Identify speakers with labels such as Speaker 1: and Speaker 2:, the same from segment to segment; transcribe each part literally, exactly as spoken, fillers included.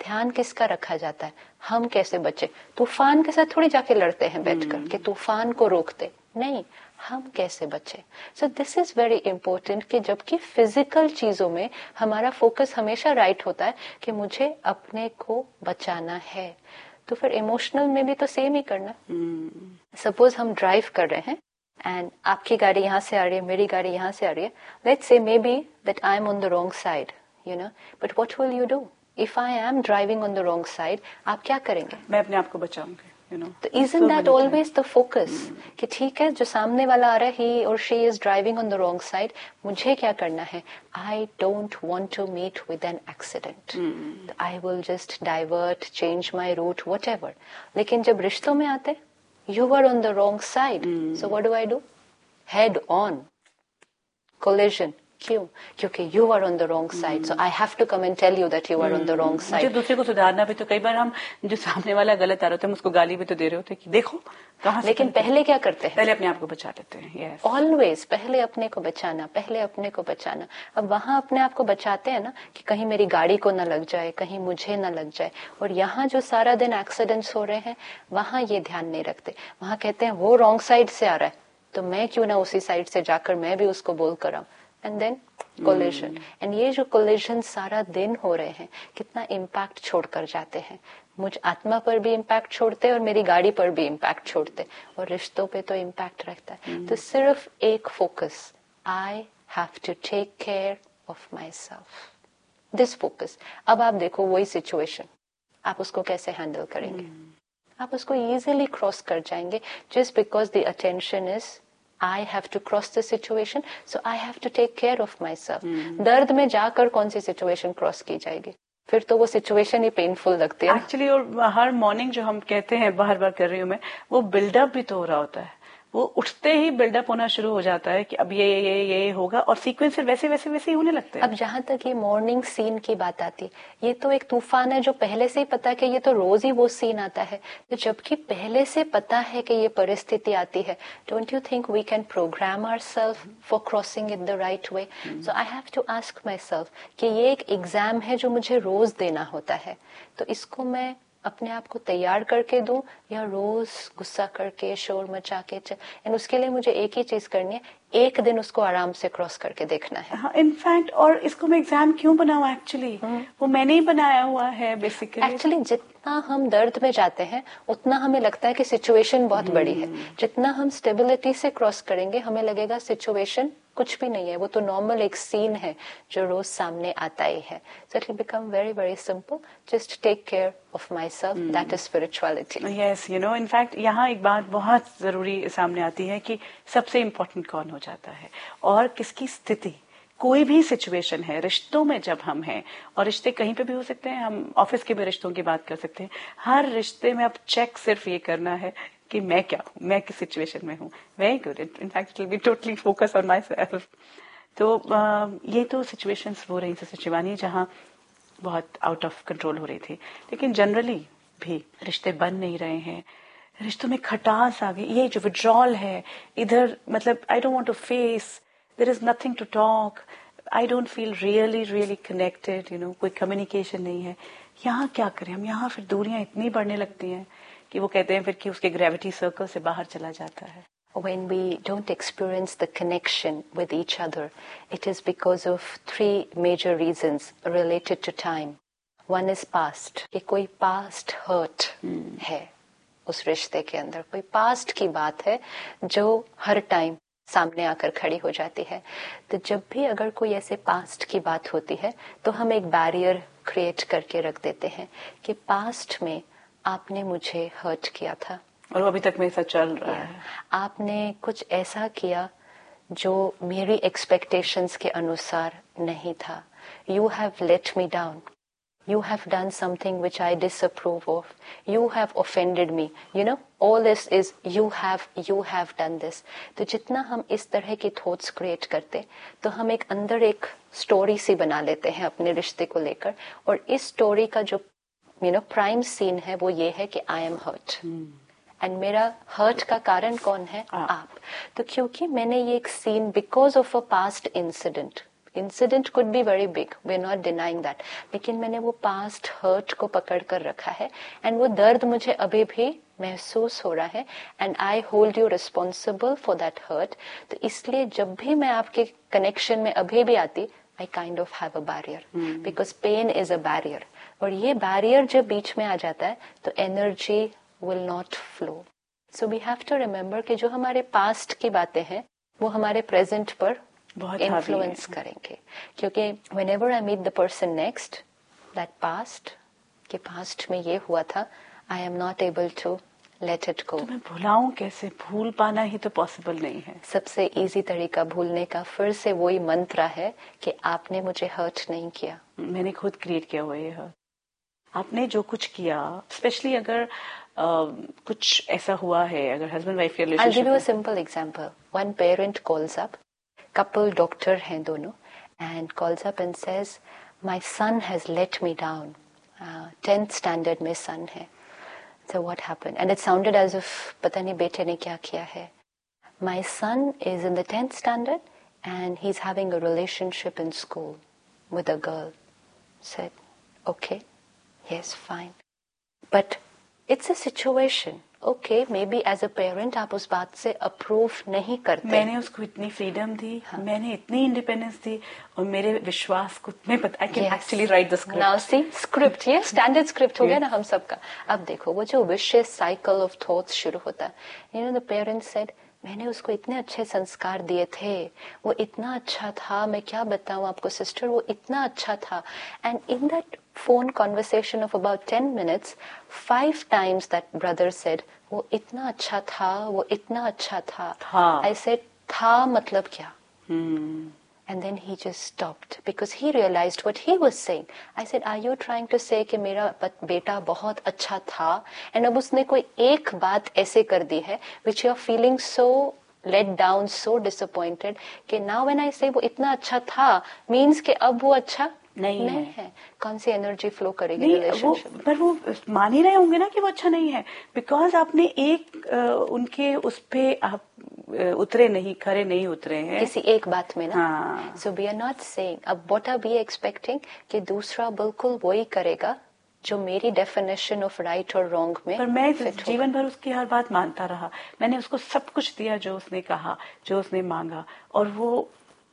Speaker 1: ध्यान किसका रखा जाता है, हम कैसे बचे। तूफान के साथ थोड़ी जाके लड़ते हैं बैठकर कि तूफान को रोकते, नहीं, हम कैसे बचे। So this is very important कि जबकि फिजिकल चीजों में हमारा फोकस हमेशा राइट होता है कि मुझे अपने को बचाना है, तो फिर इमोशनल में भी तो सेम ही करना। सपोज हम ड्राइव कर रहे हैं एंड आपकी गाड़ी यहाँ से आ रही है, मेरी गाड़ी यहाँ से आ रही है, let's say may be that I am on the wrong side, you know, but what will you do if I am driving on the wrong side? आप क्या करेंगे?
Speaker 2: मैं अपने आप को बचाऊंगी, यू नो।
Speaker 1: तो isn't that always the focus कि ठीक है जो सामने वाला आ रहा है he or she is driving on the wrong side, मुझे क्या करना है? I don't want to meet with an accident. hmm. I will just divert, change my route, whatever. लेकिन जब रिश्तों में आते you were on the wrong side, hmm. so what do I do? Head on collision. क्यों? क्योंकि you are on the wrong side, so I have to come and tell you that you are on the wrong side.
Speaker 2: मुझे दूसरे को सुधारना भी, तो कई बार हम जो सामने वाला गलत आ रहा होता है हम उसको गाली भी तो दे रहे होते कि देखो कहाँ से।
Speaker 1: लेकिन पहले क्या करते हैं?
Speaker 2: पहले अपने आप को बचा लेते हैं। yes.
Speaker 1: ऑलवेज पहले अपने को बचाना, पहले अपने को बचाना। अब वहां अपने आप को बचाते हैं ना कि कहीं मेरी गाड़ी को न लग जाए, कहीं मुझे न लग जाए, और यहाँ जो सारा दिन एक्सीडेंट्स हो रहे हैं वहां ये ध्यान नहीं रखते। वहां कहते हैं वो रॉन्ग साइड से आ रहा है तो मैं क्यों ना उसी साइड से जाकर मैं भी उसको बोल कर आऊं, एंड देन कोलिजन। एंड ये जो कोलिजन सारा दिन हो रहे हैं कितना इम्पैक्ट छोड़कर जाते हैं, मुझ आत्मा पर भी इम्पैक्ट छोड़ते और मेरी गाड़ी पर भी इम्पैक्ट छोड़ते और रिश्तों पे तो इम्पैक्ट रखता है। hmm. तो सिर्फ एक focus, I have to take care of my self, this focus. अब आप देखो वही सिचुएशन, आप उसको कैसे हैंडल करेंगे? hmm. आप उसको इजीली क्रॉस कर जाएंगे just because the attention is I have to cross the situation, so I have to take care of myself. hmm. दर्द में जाकर कौन सी सिचुएशन क्रॉस की जाएगी? फिर तो वो सिचुएशन ही पेनफुल लगती है
Speaker 2: एक्चुअली। और हर मॉर्निंग जो हम कहते हैं बार बार कर रही हूँ मैं, वो बिल्डअप भी तो हो रहा होता है, वो उठते ही बिल्डअप होना शुरू हो जाता है कि अब ये ये ये ये होगा, और सीक्वेंस से वैसे वैसे वैसे ही होने लगते हैं।
Speaker 1: अब जहां तक ये मॉर्निंग सीन की बात आती, ये तो एक तूफान है जो पहले से ही पता है कि ये तो रोज ही वो सीन आता है। तो जबकि पहले से पता है कि ये परिस्थिति आती है, don't you think we can programme ourselves for crossing in the right way? So I have to ask my self कि ये एक एग्जाम है जो मुझे रोज देना होता है, तो इसको मैं अपने आप को तैयार करके दूं या रोज गुस्सा करके शोर मचा के? एंड उसके लिए मुझे एक ही चीज करनी है, एक दिन उसको आराम से क्रॉस करके देखना है।
Speaker 2: हाँ, इनफैक्ट, और इसको मैं एग्जाम क्यों बनाऊं? एक्चुअली वो मैंने ही बनाया हुआ है बेसिकली।
Speaker 1: एक्चुअली जितना हम दर्द में जाते हैं उतना हमें लगता है कि सिचुएशन बहुत बड़ी है, जितना हम स्टेबिलिटी से क्रॉस करेंगे हमें लगेगा सिचुएशन कुछ भी नहीं है, वो तो नॉर्मल एक सीन है जो रोज सामने आता ही है। So it will become very very simple, just take care of my self, that is spirituality.
Speaker 2: Yes, you know, in fact यहाँ एक बात बहुत जरूरी सामने आती है कि सबसे इम्पोर्टेंट कौन हो जाता है और किसकी स्थिति। कोई भी सिचुएशन है, रिश्तों में जब हम हैं, और रिश्ते कहीं पे भी हो सकते हैं, हम ऑफिस के भी रिश्तों की बात कर सकते हैं, हर रिश्ते में अब चेक सिर्फ ये करना है कि मैं क्या हूँ, मैं किस सिचुएशन में हूँ। Very good, in fact it will be totally focus on my self. तो आ, ये तो सिचुएशंस हो रही थी शिवानी जहाँ बहुत आउट ऑफ कंट्रोल हो रही थी, लेकिन जनरली भी रिश्ते बन नहीं रहे हैं, रिश्तों में खटास आ गई, ये जो विड्रॉल है इधर, मतलब I don't want to face, there is nothing to talk, I don't feel really really connected, you know, कोई कम्युनिकेशन नहीं है। यहाँ क्या करें हम? यहाँ फिर दूरियां इतनी बढ़ने लगती हैं कि वो कहते हैं फिर कि उसके ग्रेविटी सर्कल से बाहर चला जाता है।
Speaker 1: When we don't experience the connection with each other, it is because of three major reasons related to time. One is past, कि कोई past hurt hmm. है उस रिश्ते के अंदर, कोई past की बात है जो हर टाइम सामने आकर खड़ी हो जाती है। तो जब भी अगर कोई ऐसे past की बात होती है तो हम एक बैरियर क्रिएट करके रख देते हैं कि past में आपने मुझे हर्ट किया था
Speaker 2: और वो अभी तक मेरे साथ चल रहा है,
Speaker 1: आपने कुछ ऐसा किया जो मेरी एक्सपेक्टेशंस के अनुसार नहीं था, you have let me down, you have done something which I disapprove of, you have offended me, you know, all this is you have you have done this. तो जितना हम इस तरह की थॉट्स क्रिएट करते तो हम एक अंदर एक स्टोरी सी बना लेते हैं अपने रिश्ते को लेकर, और इस स्टोरी का जो यू नो प्राइम सीन है वो ये है कि आई एम हर्ट, एंड मेरा हर्ट का कारण कौन है? आप। तो क्योंकि मैंने ये एक scene because of a past incident, incident could be very big, we are not denying that, लेकिन मैंने वो पास्ट हर्ट को पकड़ कर रखा है एंड वो दर्द मुझे अभी भी महसूस हो रहा है and I hold you responsible for that hurt. तो इसलिए जब भी मैं आपके कनेक्शन में अभी भी आती, I kind of have a barrier, because pen is a barrier. और ये बैरियर जब बीच में आ जाता है तो energy will not flow. So we have to remember कि जो हमारे पास्ट की बातें हैं वो हमारे प्रेजेंट पर बहुत इन्फ्लुएंस करेंगे, क्योंकि whenever I meet the person next, that past, कि पास्ट में ये हुआ था, I am not able to let it go.
Speaker 2: तो मैं भुलाऊं कैसे? भूल पाना ही तो पॉसिबल नहीं है.
Speaker 1: सबसे इजी तरीका भूलने का फिर से वही मंत्र है कि आपने मुझे हर्ट नहीं किया.
Speaker 2: मैंने खुद क्रिएट किया हुआ ये हर्ट. आपने जो कुछ किया, स्पेशली अगर Uh, कुछ ऐसा हुआ है, अगर हस्बैंड वाइफ के relationship.
Speaker 1: I'll give you a simple example. One parent calls up, couple doctor हैं दोनों, and calls up and says, my son has let me down. Uh, tenth standard में son है. So what happened? And it sounded as if पता नहीं बेटे ने क्या किया है. My son is in the tenth standard and he's having a relationship in school with a girl. Said, okay, yes, fine. But it's a situation. Okay, maybe as a parent आप उस बात से अप्रूव नहीं करते.
Speaker 2: मैंने उसको इतनी freedom दी, हाँ. मैंने इतनी इंडिपेंडेंस दी और मेरे विश्वास को मैं पता I can yes. actually write the script.
Speaker 1: Now see, script ये standard script हो गया ना हम सबका. अब देखो वो जो vicious cycle of thoughts शुरू होता है. You know the parent said, मैंने उसको इतने अच्छे संस्कार दिए थे, वो इतना अच्छा था, मैं क्या बताऊं आपको सिस्टर, वो इतना अच्छा था. And in that phone conversation of about ten minutes, five times that brother said, वो इतना अच्छा था, वो इतना अच्छा था.
Speaker 2: था.
Speaker 1: I said, था मतलब क्या?
Speaker 2: Hmm.
Speaker 1: And then he just stopped because he realized what he was saying. I said, are you trying to say कि मेरा बेटा बहुत अच्छा था? And अब उसने कोई एक बात ऐसे कर दी है which you are feeling so let down, so disappointed कि now when I say वो इतना अच्छा था means कि अब वो अच्छा
Speaker 2: नहीं,
Speaker 1: नहीं
Speaker 2: है.
Speaker 1: है. कौन सी एनर्जी फ्लो करेगी रिलेशनशिप?
Speaker 2: पर वो मान ही रहे होंगे ना कि वो अच्छा नहीं है, बिकॉज आपने एक आ, उनके उस पे आप उतरे नहीं, खरे नहीं उतरे हैं
Speaker 1: किसी एक बात में ना. So we are not saying अब व्हाट आर वी एक्सपेक्टिंग कि दूसरा बिल्कुल वही करेगा जो मेरी डेफिनेशन ऑफ राइट और रॉन्ग में.
Speaker 2: पर मैं जीवन भर उसकी हर बात मानता रहा. मैंने उसको सब कुछ दिया जो उसने कहा, जो उसने मांगा, और वो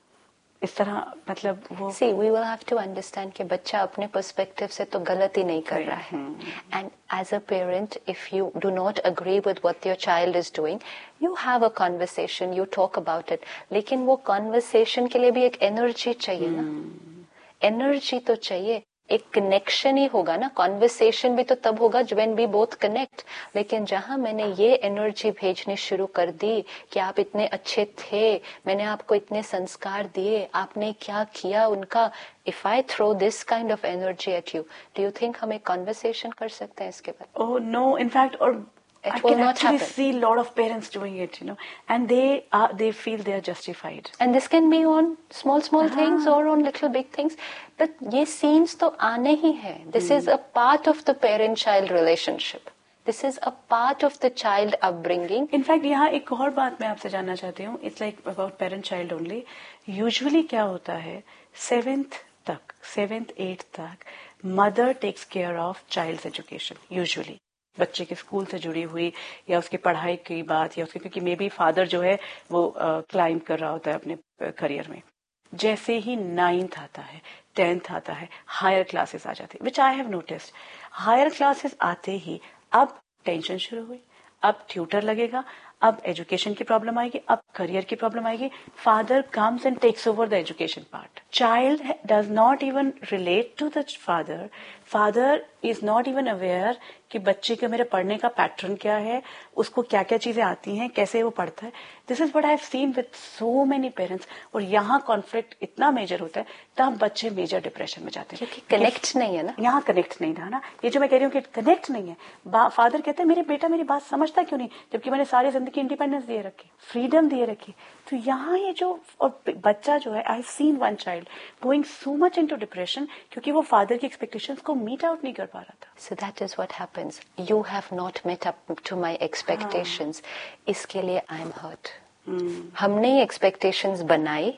Speaker 2: इस तरह मतलब वो.
Speaker 1: See, we will have to understand कि बच्चा अपने पर्सपेक्टिव से तो गलती नहीं कर रहा है. And as a parent, if you do not agree with what your child is doing, you have a conversation, you talk about it. लेकिन वो conversation के लिए भी एक एनर्जी चाहिए ना. एनर्जी तो चाहिए. एक कनेक्शन ही होगा ना. कॉन्वर्सेशन भी तो तब होगा व्हेन वी बोथ कनेक्ट. लेकिन जहां मैंने ये एनर्जी भेजनी शुरू कर दी कि आप इतने अच्छे थे, मैंने आपको इतने संस्कार दिए, आपने क्या किया उनका, if I throw this kind of energy at you, do you think हम एक कॉन्वर्सेशन कर सकते हैं इसके बाद?
Speaker 2: ओह नो, इनफैक्ट और
Speaker 1: It
Speaker 2: I
Speaker 1: will
Speaker 2: can
Speaker 1: not
Speaker 2: actually
Speaker 1: happen.
Speaker 2: see a lot of parents doing it, you know, and they are, they feel they are justified.
Speaker 1: And this can be on small, small ah. things or on little big things. But ये scenes तो आने ही हैं. This hmm. is a part of the parent-child relationship. This is a part of the child upbringing.
Speaker 2: In fact, यहाँ एक और बात मैं आपसे जानना चाहती हूँ. It's like about parent-child only. Usually क्या होता है, seventh तक, seventh, eighth तक, mother takes care of child's education. Usually. बच्चे के स्कूल से जुड़ी हुई या उसकी पढ़ाई की बात, या उसके, क्योंकि मे बी फादर जो है वो क्लाइंब uh, कर रहा होता है अपने करियर में. जैसे ही नाइन्थ आता है, टेंथ आता है, हायर क्लासेस आ जाती है, विच I have noticed. Higher classes आते ही अब टेंशन शुरू हुई, अब ट्यूटर लगेगा, अब एजुकेशन की प्रॉब्लम आएगी, अब करियर की प्रॉब्लम आएगी. Father comes and takes over the education part. Child does not even relate to the father. Father is not even aware कि बच्चे का मेरे पढ़ने का पैटर्न क्या है, उसको क्या क्या चीजें आती हैं, कैसे वो पढ़ता है. This is what I have seen with so many parents. और यहाँ कॉन्फ्लिक्ट इतना मेजर होता है, तब बच्चे मेजर डिप्रेशन में जाते हैं,
Speaker 1: क्योंकि कनेक्ट नहीं है ना.
Speaker 2: यहाँ कनेक्ट नहीं था ना. ये जो मैं कह रही हूँ कि कनेक्ट नहीं है. फादर कहते हैं मेरे बेटा मेरी बात समझता क्यों नहीं, जबकि मैंने सारी जिंदगी इंडिपेंडेंस दिए रखी, फ्रीडम दिए रखी. तो यहाँ ये जो और बच्चा जो है, I have seen one child going so much into depression क्योंकि वो फादर की एक्सपेक्टेशंस को मीट आउट नहीं कर पा रहा था.
Speaker 1: So that is what happens. You have not met up to my expectations. इसके लिए आई एम हर्ट. हमने ही एक्सपेक्टेशंस बनाई,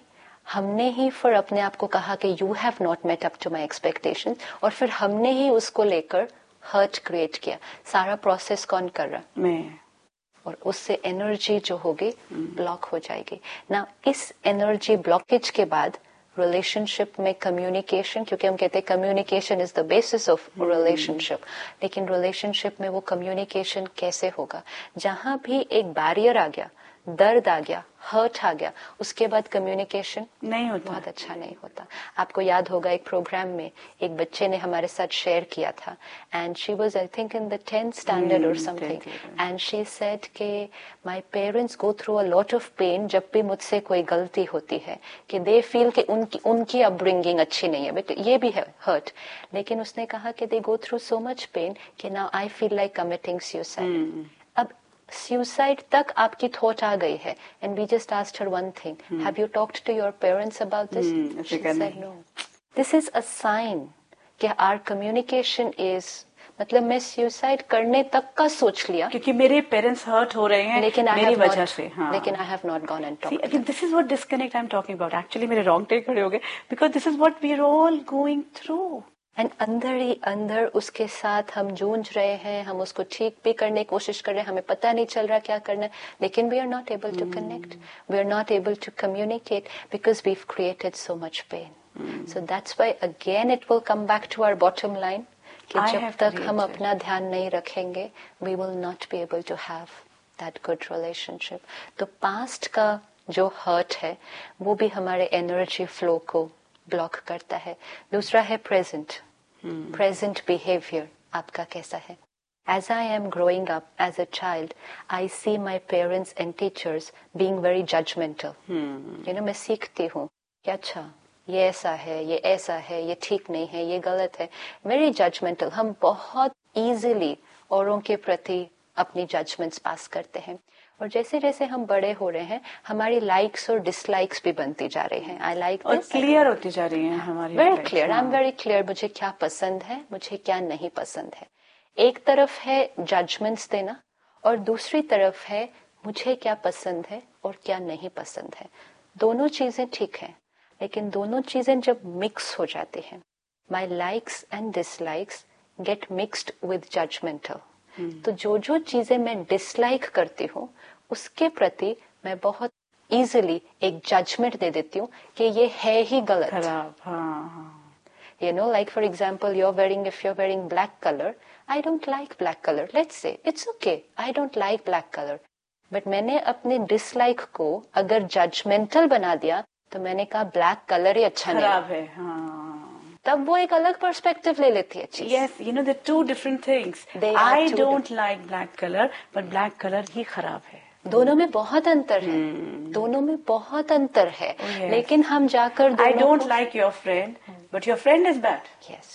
Speaker 1: हमने ही फिर अपने आप को कहा कि you have not met up to my expectation, और फिर हमने ही उसको लेकर हर्ट क्रिएट किया। सारा प्रोसेस कौन कर रहा?
Speaker 2: मैं।
Speaker 1: और उससे एनर्जी जो होगी ब्लॉक हो जाएगी ना। इस एनर्जी ब्लॉकेज के बाद रिलेशनशिप में कम्युनिकेशन, क्योंकि हम कहते हैं communication is the basis of relationship, लेकिन रिलेशनशिप में वो कम्युनिकेशन कैसे होगा? जहां भी एक बैरियर आ गया, दर्द आ गया, हर्ट आ गया, उसके बाद कम्युनिकेशन
Speaker 2: नहीं होता,
Speaker 1: बहुत अच्छा नहीं होता। आपको याद होगा एक प्रोग्राम में एक बच्चे ने हमारे साथ शेयर किया था, and she was I think in the tenth standard और समथिंग, एंड शी सेड के my parents go through a lot of pen जब भी मुझसे कोई गलती होती है, कि दे फील कि उनकी उनकी अपब्रिंगिंग अच्छी नहीं है, बट ये भी है हर्ट। लेकिन उसने कहा कि दे go through so much pain कि now I feel like committing suicide. अब सुसाइड तक आपकी थॉट आ गई है, and we just asked her one thing, have you talked to your parents about this? She said no. This is a sign कि our communication is, मतलब मैं suicide करने तक का सोच लिया
Speaker 2: क्योंकि मेरे पेरेंट्स हर्ट हो रहे हैं
Speaker 1: लेकिन
Speaker 2: मेरी वजह
Speaker 1: not,
Speaker 2: से। हाँ।
Speaker 1: लेकिन I have not gone and talked.
Speaker 2: See, this is what disconnect I'm talking about. Actually मेरे रोंगटे खड़े हो गए, because this is what we are all going through.
Speaker 1: And अंदर ही अंदर उसके साथ हम जूझ रहे हैं, हम उसको ठीक भी करने की कोशिश कर रहे हैं, हमें पता नहीं चल रहा क्या करना है, लेकिन we are not able to connect, we are not able to communicate, because we have created so much pain. So that's why again it will come back to our bottom line कि
Speaker 2: I
Speaker 1: जब
Speaker 2: have
Speaker 1: तक हम
Speaker 2: created.
Speaker 1: अपना ध्यान नहीं रखेंगे, we will not be able to have that good relationship. तो past का जो हर्ट है वो भी हमारे एनर्जी फ्लो को ब्लॉक करता है। दूसरा है प्रेजेंट, प्रेजेंट बिहेवियर आपका कैसा है? As I am growing up as a child, I see my parents and teachers being very judgmental. You know, मैं सीखती हूँ कि अच्छा ये ऐसा है, ये ऐसा है, ये ठीक नहीं है, ये गलत है। Very judgmental. हम बहुत easily औरों के प्रति अपनी judgments पास करते हैं, और जैसे जैसे हम बड़े हो रहे हैं हमारी लाइक्स और डिसलाइक्स भी बनती जा रही हैं। आई लाइक
Speaker 2: और क्लियर होती जा रही हैं हमारी।
Speaker 1: Very clear, I am very clear, मुझे क्या पसंद है, मुझे क्या नहीं पसंद है। एक तरफ है जजमेंट्स देना, और दूसरी तरफ है मुझे क्या पसंद है और क्या नहीं पसंद है। दोनों चीजें ठीक है, लेकिन दोनों चीजें जब मिक्स हो जाती हैं, माई likes and dislikes get mixed with judgemental. तो जो जो चीजें मैं डिसलाइक करती हूँ उसके प्रति मैं बहुत इजीली एक जजमेंट दे देती हूँ कि ये है ही गलत,
Speaker 2: खराब। हाँ।
Speaker 1: You know, like for example, you're wearing, if you're wearing black color, I don't like black color. Let's say, it's okay, I don't like black color. But मैंने अपने dislike को अगर judgmental बना दिया, तो मैंने कहा black color ही अच्छा नहीं
Speaker 2: खराब है। हाँ।
Speaker 1: तब वो एक अलग पर्सपेक्टिव ले लेती है चीज।
Speaker 2: Yes, you know, they're two different things.
Speaker 1: They are
Speaker 2: I
Speaker 1: two
Speaker 2: don't like black color, but black color ही खराब है।
Speaker 1: दोनों में बहुत अंतर है, दोनों में बहुत अंतर है।
Speaker 2: Oh, yes.
Speaker 1: लेकिन हम जाकर
Speaker 2: I
Speaker 1: दोनों
Speaker 2: don't
Speaker 1: को...
Speaker 2: like your friend, but your friend is bad.
Speaker 1: Yes.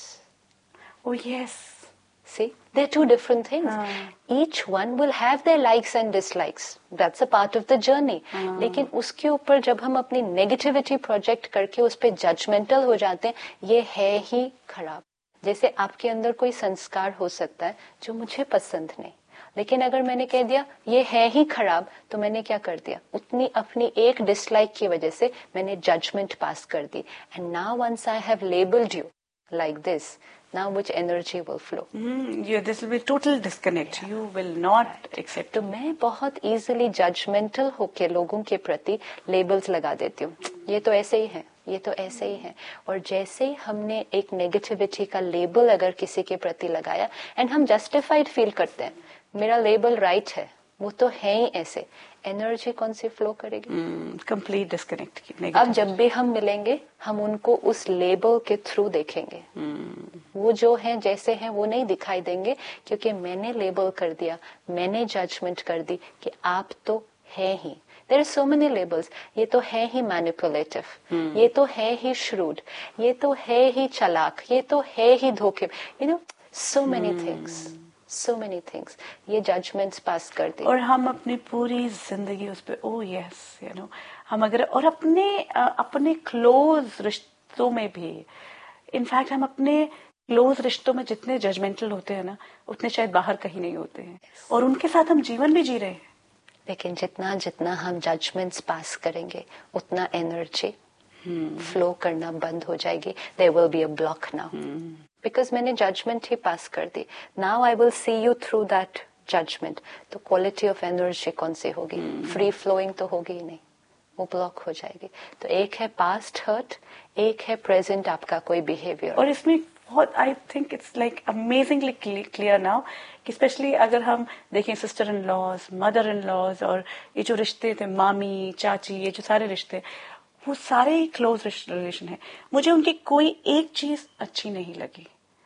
Speaker 2: Oh yes.
Speaker 1: See, they're two different things.
Speaker 2: हाँ.
Speaker 1: Each one will have their likes and dislikes. That's a part of the journey.
Speaker 2: हाँ.
Speaker 1: लेकिन उसके ऊपर जब हम अपनी negativity project करके उस पे जजमेंटल हो जाते हैं, ये है ही खराब। जैसे आपके अंदर कोई संस्कार हो सकता है जो मुझे पसंद नहीं, लेकिन अगर मैंने कह दिया ये है ही खराब, तो मैंने क्या कर दिया, उतनी अपनी एक डिसलाइक की वजह से मैंने जजमेंट पास कर दी। And now once I have labelled you like this, now which energy will flow?
Speaker 2: Mm, yeah, this will be total disconnect. Yeah. You will not right. accept.
Speaker 1: तो मैं बहुत easily judgmental होके लोगों के प्रति labels लगा देती हूँ, ये तो ऐसे ही है, ये तो ऐसे ही है। और जैसे ही हमने एक नेगेटिविटी का लेबल अगर किसी के प्रति लगाया, एंड हम जस्टिफाइड फील करते हैं, मेरा लेबल राइट है, वो तो है ही ऐसे, एनर्जी कौन सी फ्लो करेगी?
Speaker 2: Complete disconnect.
Speaker 1: अब जब भी हम मिलेंगे हम उनको उस लेबल के थ्रू देखेंगे। hmm. वो जो है जैसे हैं वो नहीं दिखाई देंगे, क्योंकि मैंने लेबल कर दिया, मैंने जजमेंट कर दी कि आप तो है ही। There are so many labels, ये तो है ही मैनिपुलेटिव, hmm. ये तो है ही श्रूड, ये तो है ही चालाक, ये तो है ही धोखे, you know so many things, so many things. ये judgments पास करते
Speaker 2: और हम अपनी पूरी जिंदगी उस पे ओ यस यू नो हम अगर और अपने अपने क्लोज रिश्तों में भी, इनफैक्ट हम अपने क्लोज रिश्तों में जितने जजमेंटल होते हैं ना, उतने शायद बाहर कहीं नहीं होते हैं, और उनके साथ हम जीवन भी जी रहे हैं।
Speaker 1: लेकिन जितना जितना हम जजमेंट्स पास करेंगे उतना एनर्जी फ्लो करना बंद हो जाएगी. There will be a block now because मैंने जजमेंट ही पास कर दी. Now I will see you through that judgement. तो क्वालिटी ऑफ एनर्जी कौन सी होगी? फ्री फ्लोइंग तो होगी ही नहीं, वो ब्लॉक हो जाएगी. तो एक है पास्ट हर्ट, एक है प्रेजेंट आपका कोई बिहेवियर.
Speaker 2: और इसमें बहुत I think it's like amazingly clear now कि स्पेशली अगर हम देखें sister in laws, mother in laws, और ये जो रिश्ते थे मामी चाची, ये जो सारे रिश्ते, वो सारे ही क्लोज रिलेशन है. मुझे उनकी कोई एक चीज अच्छी नहीं लगी,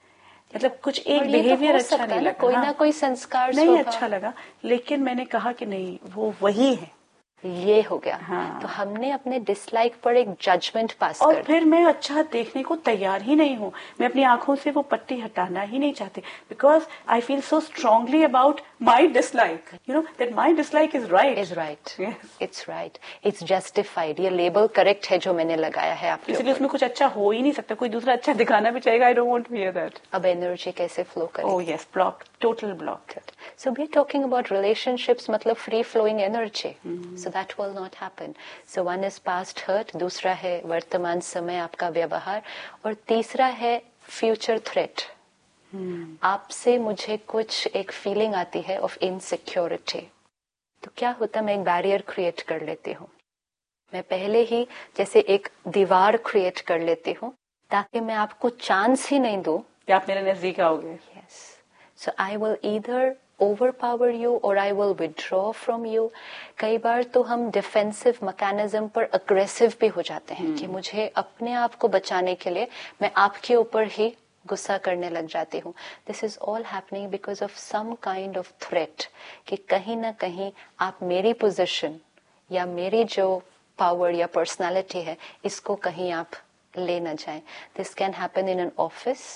Speaker 2: मतलब कुछ एक बिहेवियर
Speaker 1: तो
Speaker 2: अच्छा नहीं लगा,
Speaker 1: कोई
Speaker 2: हाँ,
Speaker 1: ना कोई संस्कार
Speaker 2: नहीं अच्छा लगा. लेकिन मैंने कहा कि नहीं, वो वही है,
Speaker 1: ये हो गया.
Speaker 2: हाँ.
Speaker 1: तो हमने अपने डिसलाइक पर एक जजमेंट पास
Speaker 2: और
Speaker 1: कर
Speaker 2: फिर मैं अच्छा देखने को तैयार ही नहीं हूँ. मैं अपनी आंखों से वो पट्टी हटाना ही नहीं चाहती because I feel so strongly about my dislike, you know that my dislike is right.
Speaker 1: Is right, it's right, it's justified. ये लेबल करेक्ट है जो मैंने लगाया है आपके
Speaker 2: इसलिए उसमें कुछ अच्छा हो ही नहीं सकता. कोई दूसरा अच्छा दिखाना भी चाहेगा. I don't want to here that.
Speaker 1: अब एनर्जी कैसे फ्लो करे?
Speaker 2: Oh yes, block, total block.
Speaker 1: So we are talking about relationships, मतलब free flowing energy. Mm-hmm. So that will not happen. So one is past hurt, दूसरा है वर्तमान समय आपका व्यवहार, और तीसरा है future threat. mm. आपसे मुझे कुछ एक फीलिंग आती है of insecurity. तो क्या होता है, मैं एक बैरियर क्रिएट कर लेती हूँ. मैं पहले ही जैसे एक दीवार क्रिएट कर लेती हूँ ताकि मैं आपको चांस ही नहीं दूं
Speaker 2: कि आप मेरे नजदीक आओगे.
Speaker 1: Yes. So I will either overpower you or I will withdraw from you. कई बार तो हम डिफेंसिव मैकेनिज्म पर अग्रेसिव भी हो जाते हैं hmm. कि मुझे अपने आप को बचाने के लिए मैं आपके ऊपर ही गुस्सा करने लग जाती हूँ. This is all happening because of some kind of threat कि कहीं ना कहीं आप मेरी पोजीशन या मेरी जो पावर या पर्सनालिटी है इसको कहीं आप ले न जाएं. This can happen in an office.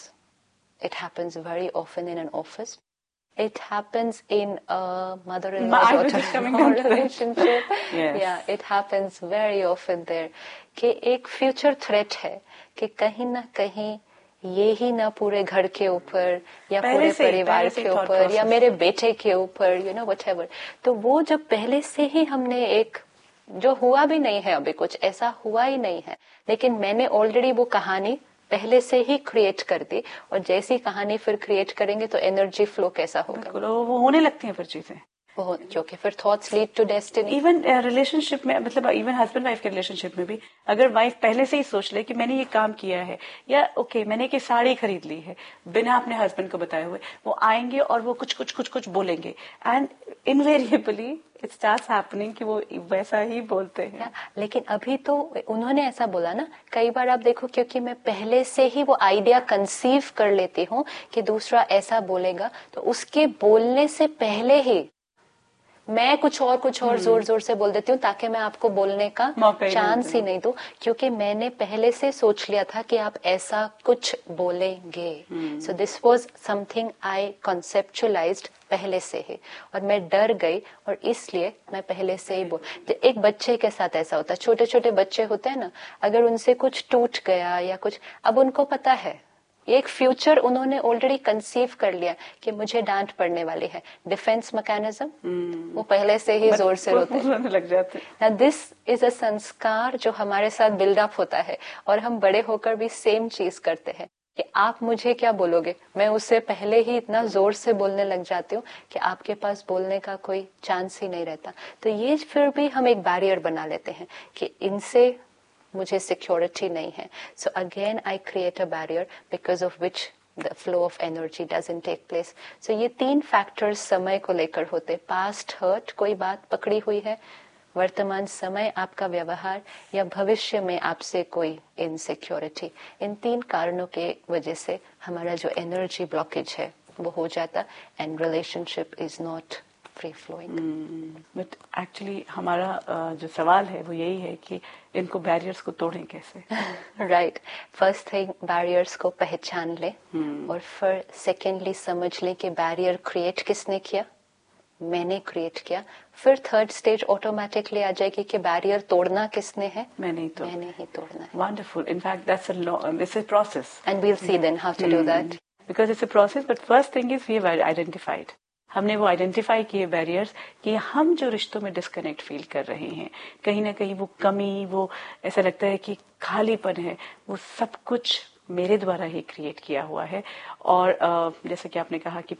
Speaker 1: It happens very often in an office. It happens in a mother-in-law daughter-in-law relationship. Yes. Yeah, it happens very often there. कि एक future threat है कि कहीं ना कहीं ये ही ना पूरे घर के ऊपर या पूरे परिवार के ऊपर या मेरे बेटे के ऊपर, you know, whatever. तो वो जब पहले से ही हमने एक जो हुआ भी नहीं है, अभी कुछ ऐसा हुआ ही नहीं है, लेकिन मैंने ऑलरेडी वो कहानी पहले से ही क्रिएट कर दी, और जैसी कहानी फिर क्रिएट करेंगे तो एनर्जी फ्लो कैसा होगा?
Speaker 2: वो होने लगती हैं फिर चीजें,
Speaker 1: क्योंकि फिर thoughts lead to destiny.
Speaker 2: Even relationship में, मतलब इवन हस्बैंड वाइफ के रिलेशनशिप में भी अगर वाइफ पहले से ही सोच ले कि मैंने ये काम किया है, या ओके मैंने एक साड़ी खरीद ली है बिना अपने हस्बैंड को बताए हुए, वो आएंगे और वो कुछ कुछ कुछ कुछ बोलेंगे, and invariably it starts happening कि वो वैसा ही बोलते हैं.
Speaker 1: लेकिन अभी तो उन्होंने ऐसा बोला ना, कई बार आप देखो, क्योंकि मैं पहले से ही वो आइडिया कंसीव कर लेती हूँ कि दूसरा ऐसा बोलेगा, तो उसके बोलने से पहले ही मैं कुछ और कुछ और जोर जोर से बोल देती हूँ ताकि मैं आपको बोलने का चांस ही नहीं दूं, क्योंकि मैंने पहले से सोच लिया था कि आप ऐसा कुछ बोलेंगे. So this was something I conceptualised पहले से ही, और मैं डर गई, और इसलिए मैं पहले से ही बोल. एक बच्चे के साथ ऐसा होता है, छोटे छोटे बच्चे होते हैं ना, अगर उनसे कुछ टूट गया या कुछ, अब उनको पता है, एक फ्यूचर उन्होंने ऑलरेडी कंसीव कर लिया कि मुझे डांट पड़ने वाली है. Defence mechanism hmm. वो पहले से ही जोर से रोते
Speaker 2: लग जाते.
Speaker 1: ना दिस इज अ संस्कार जो हमारे साथ बिल्डअप होता है, और हम बड़े होकर भी सेम चीज करते हैं कि आप मुझे क्या बोलोगे. मैं उससे पहले ही इतना जोर से बोलने लग जाती हूँ कि आपके पास बोलने का कोई चांस ही नहीं रहता. तो ये फिर भी हम एक बैरियर बना लेते हैं कि इनसे मुझे सिक्योरिटी नहीं है. So again I create a barrier because of which the flow of energy doesn't take place. सो ये तीन फैक्टर्स समय को लेकर होते. पास्ट हर्ट, कोई बात पकड़ी हुई है, वर्तमान समय आपका व्यवहार, या भविष्य में आपसे कोई इनसिक्योरिटी. इन तीन कारणों के वजह से हमारा जो एनर्जी ब्लॉकेज है वो हो जाता, and relationship is not free flowing.
Speaker 2: But actually हमारा uh, जो सवाल है वो यही है कि इनको बैरियर्स को तोड़ें कैसे.
Speaker 1: राइट. फर्स्ट थिंग, बैरियर्स को पहचान ले, hmm. और फिर सेकेंडली समझ ले कि बैरियर क्रिएट किसने किया, मैंने क्रिएट किया. फिर थर्ड स्टेज ऑटोमेटिकली आ जाएगी कि बैरियर तोड़ना किसने है,
Speaker 2: मैंने ही तो
Speaker 1: मैंने ही तोड़ना है.
Speaker 2: Wonderful. In fact that's a it's a process,
Speaker 1: and we will see then how to do that.
Speaker 2: Because it's a process, but first thing is we have identified. हमने वो आइडेंटिफाई किए बैरियर्स कि हम जो रिश्तों में डिस्कनेक्ट फील कर रहे हैं, कहीं ना कहीं वो कमी, वो ऐसा लगता है कि खालीपन है, वो सब कुछ मेरे द्वारा ही क्रिएट किया हुआ है। और जैसे कि आपने कहा कि